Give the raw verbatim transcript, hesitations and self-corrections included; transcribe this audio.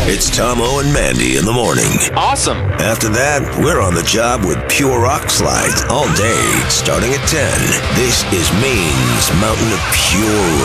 It's Tomo and Mandy in the morning. Awesome. After that, we're on the job with Pure Rock Slides all day, starting at ten. This is Maine's Mountain of Pure